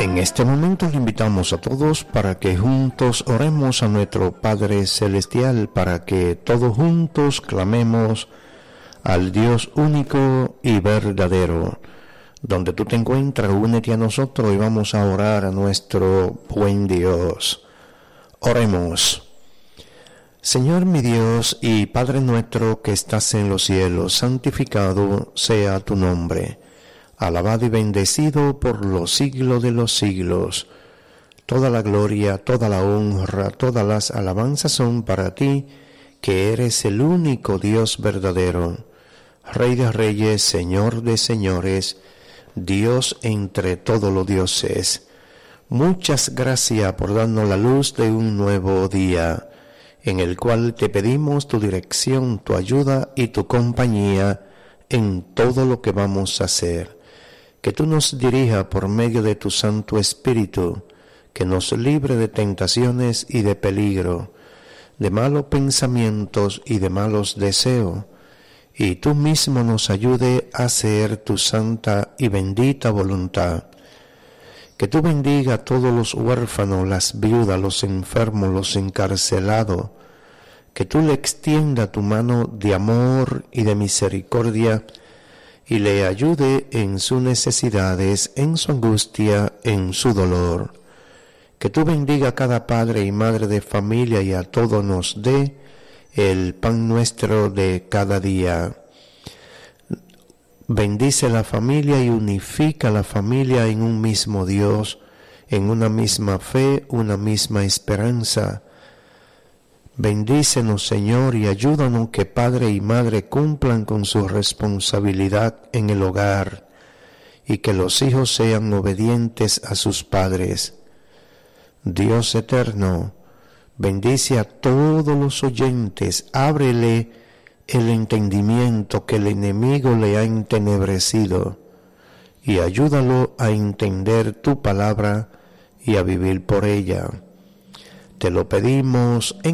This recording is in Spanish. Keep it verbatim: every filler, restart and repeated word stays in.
En este momento le invitamos a todos para que juntos oremos a nuestro Padre Celestial, para que todos juntos clamemos al Dios único y verdadero. Donde tú te encuentras, únete a nosotros y vamos a orar a nuestro buen Dios. Oremos. Señor mi Dios y Padre nuestro que estás en los cielos, santificado sea tu nombre. Alabado y bendecido por los siglos de los siglos. Toda la gloria, toda la honra, todas las alabanzas son para ti, que eres el único Dios verdadero, Rey de reyes, Señor de señores, Dios entre todos los dioses. Muchas gracias por darnos la luz de un nuevo día, en el cual te pedimos tu dirección, tu ayuda y tu compañía en todo lo que vamos a hacer. Que tú nos dirijas por medio de tu Santo Espíritu, que nos libre de tentaciones y de peligro, de malos pensamientos y de malos deseos, y tú mismo nos ayude a hacer tu santa y bendita voluntad. Que tú bendiga a todos los huérfanos, las viudas, los enfermos, los encarcelados, que tú le extienda tu mano de amor y de misericordia, y le ayude en sus necesidades, en su angustia, en su dolor. Que tú bendiga a cada padre y madre de familia y a todos nos dé el pan nuestro de cada día. Bendice la familia y unifica la familia en un mismo Dios, en una misma fe, una misma esperanza. Bendícenos, Señor, y ayúdanos que padre y madre cumplan con su responsabilidad en el hogar y que los hijos sean obedientes a sus padres. Dios eterno, bendice a todos los oyentes, ábrele el entendimiento que el enemigo le ha entenebrecido y ayúdalo a entender tu palabra y a vivir por ella. Te lo pedimos en